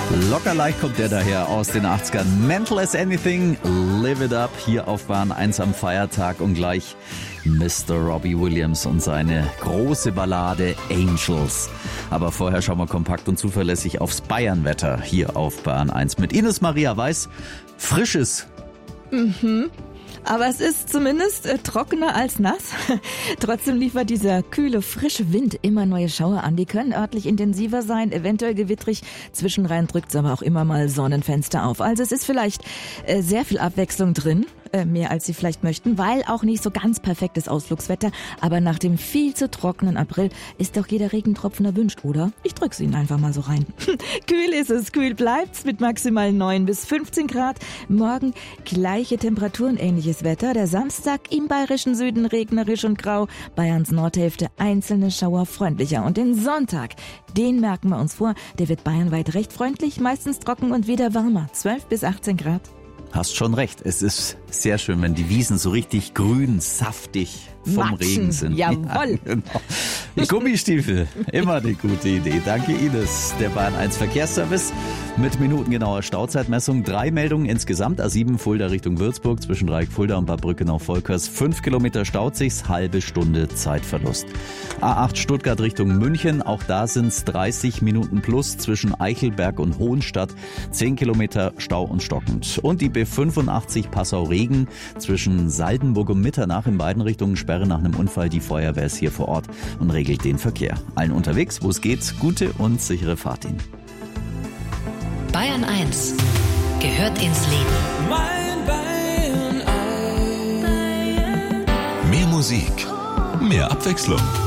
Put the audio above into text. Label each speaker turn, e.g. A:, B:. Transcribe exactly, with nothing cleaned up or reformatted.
A: Locker leicht kommt der daher aus den achtzigern. Mental as anything, live it up, hier auf Bahn eins am Feiertag und gleich Mister Robbie Williams und seine große Ballade Angels. Aber vorher schauen wir kompakt und zuverlässig aufs Bayernwetter hier auf Bahn eins mit Ines Maria Weiß. Frisches.
B: Mhm. Aber es ist zumindest äh, trockener als nass. Trotzdem liefert dieser kühle, frische Wind immer neue Schauer an. Die können örtlich intensiver sein, eventuell gewittrig. Zwischenrein drückt's aber auch immer mal Sonnenfenster auf. Also es ist vielleicht äh, sehr viel Abwechslung drin. Mehr als Sie vielleicht möchten, weil auch nicht so ganz perfektes Ausflugswetter. Aber nach dem viel zu trockenen April ist doch jeder Regentropfen erwünscht, oder? Ich drück's Ihnen einfach mal so rein. Kühl ist es, kühl bleibt's mit maximal neun bis fünfzehn Grad. Morgen gleiche Temperaturen, ähnliches Wetter. Der Samstag im bayerischen Süden regnerisch und grau. Bayerns Nordhälfte einzelne Schauer freundlicher. Und den Sonntag, den merken wir uns vor. Der wird bayernweit recht freundlich, meistens trocken und wieder warmer. zwölf bis achtzehn Grad.
A: Hast schon recht. Es ist sehr schön, wenn die Wiesen so richtig grün, saftig vom
B: Matschen.
A: Regen sind.
B: Jawohl.
A: Ja, genau. Die Gummistiefel, immer eine gute Idee. Danke Ines. Der Bahn eins Verkehrsservice mit minutengenauer Stauzeitmessung. Drei Meldungen insgesamt. A sieben Fulda Richtung Würzburg zwischen Dreieck Fulda und Bad Brückenau-Volkers. Fünf Kilometer staut sich's, halbe Stunde Zeitverlust. A acht Stuttgart Richtung München. Auch da sind's dreißig Minuten plus zwischen Eichelberg und Hohenstadt. Zehn Kilometer Stau und stockend. Und die B fünfundachtzig Passau-Regen zwischen Saldenburg und Mitternach in beiden Richtungen Sperre nach einem Unfall. Die Feuerwehr ist hier vor Ort und regelt den Verkehr. Allen unterwegs, wo es geht, gute und sichere Fahrt Ihnen.
C: Bayern eins gehört ins Leben.
D: Mein Bayern eins.
E: Mehr Musik, mehr Abwechslung.